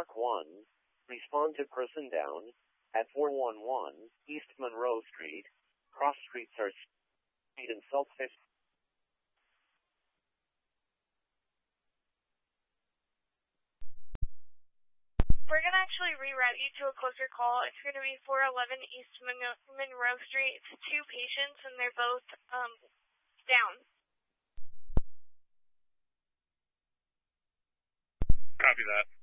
Truck 1, respond to person down at 411 East Monroe Street. Cross streets are Street and Southfish. We're going to actually reroute you to a closer call. It's going to be 411 East Monroe Street. It's 2 patients, and they're both down. Copy that.